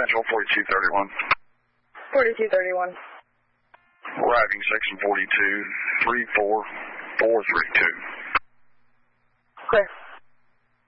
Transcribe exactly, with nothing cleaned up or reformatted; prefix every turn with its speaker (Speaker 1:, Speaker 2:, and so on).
Speaker 1: Nashville, forty-two thirty-one.
Speaker 2: forty-two thirty-one.
Speaker 1: Arriving section forty-two, three four four three two.
Speaker 2: Clear.